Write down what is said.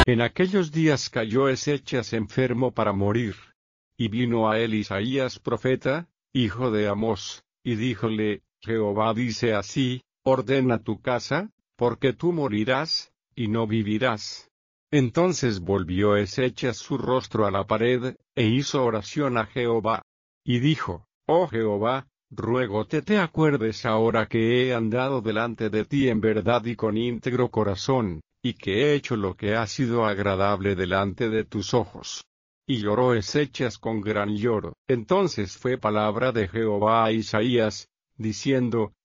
En aquellos días cayó Ezechas enfermo para morir. Y vino a él Isaías profeta, hijo de Amós, y díjole, Jehová dice así, ordena tu casa, porque tú morirás, y no vivirás. Entonces volvió Ezechas su rostro a la pared, e hizo oración a Jehová. Y dijo, Oh Jehová, ruégote te acuerdes ahora que he andado delante de ti en verdad y con íntegro corazón, y que he hecho lo que ha sido agradable delante de tus ojos. Y lloró Ezechas con gran lloro. Entonces fue palabra de Jehová a Isaías, diciendo,